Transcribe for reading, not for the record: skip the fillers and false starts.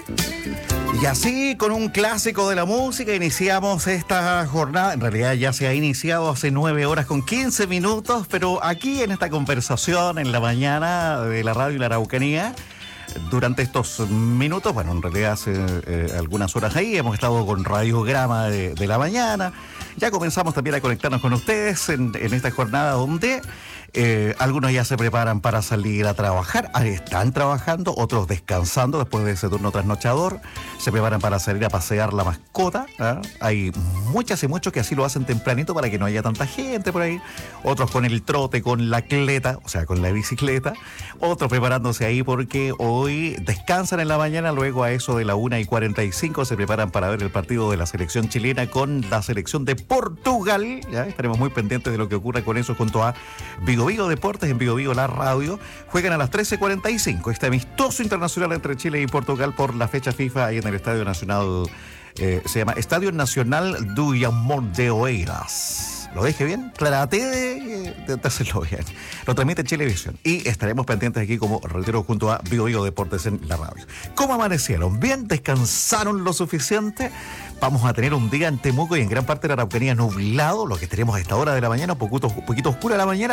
Y así, con un clásico de la música, iniciamos esta jornada. En realidad ya se ha iniciado hace 9 horas con 15 minutos, pero aquí en esta conversación en la mañana de la radio y la Araucanía, durante estos minutos, bueno, en realidad hace algunas horas ahí, hemos estado con Radiograma de la mañana. Ya comenzamos también a conectarnos con ustedes en esta jornada donde algunos ya se preparan para salir a trabajar, están trabajando, otros descansando después de ese turno trasnochador, se preparan para salir a pasear la mascota. Hay muchas y muchos que así lo hacen tempranito para que no haya tanta gente por ahí, otros con el trote, con la cleta, o sea, con la bicicleta, otros preparándose ahí porque hoy descansan en la mañana, luego a eso de la 1:45 se preparan para ver el partido de la selección chilena con la selección de Portugal. Ya estaremos muy pendientes de lo que ocurra con eso junto a Vigo Deportes, en Vigo la radio. Juegan a las 13:45 este amistoso internacional entre Chile y Portugal por la fecha FIFA ahí en el Estadio Nacional, se llama Estadio Nacional do Jamor de Oeiras. ¿Lo dije bien? Traté de hacerlo bien. Lo transmite Chilevisión. Y estaremos pendientes aquí, como reitero, junto a Vigo Deportes en la radio. ¿Cómo amanecieron? ¿Bien? ¿Descansaron lo suficiente? Vamos a tener un día en Temuco y en gran parte de la Araucanía nublado, lo que tenemos a esta hora de la mañana, un poquito oscura la mañana.